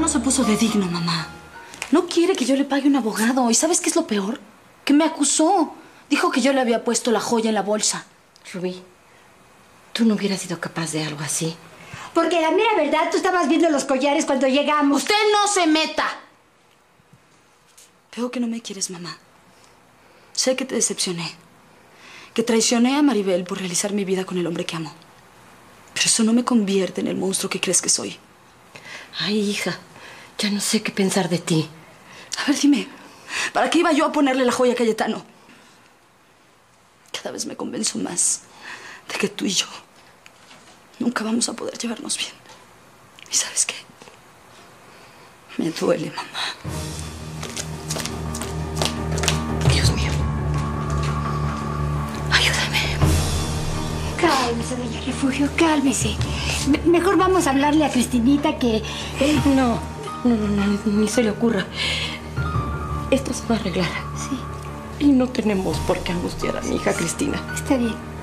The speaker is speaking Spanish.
no se puso de digno, mamá. No quiere que yo le pague un abogado. ¿Y sabes qué es lo peor? Que me acusó. Dijo que yo le había puesto la joya en la bolsa. Rubí, tú no hubieras sido capaz de algo así. Porque la mera verdad, tú estabas viendo los collares cuando llegamos. ¡Usted no se meta! Veo que no me quieres, mamá. Sé que te decepcioné. Que traicioné a Maribel por realizar mi vida con el hombre que amo. Pero eso no me convierte en el monstruo que crees que soy. Ay, hija, ya no sé qué pensar de ti. A ver, dime, ¿para qué iba yo a ponerle la joya a Cayetano? Cada vez me convenzo más de que tú y yo nunca vamos a poder llevarnos bien. ¿Y sabes qué? Me duele, mamá. Dios mío. Ayúdame. Cálmese, doña Refugio, cálmese. Mejor vamos a hablarle a Cristinita que... No, ni se le ocurra. Esto se va a arreglar. Sí. Y no tenemos por qué angustiar a mi hija Cristina. Está bien.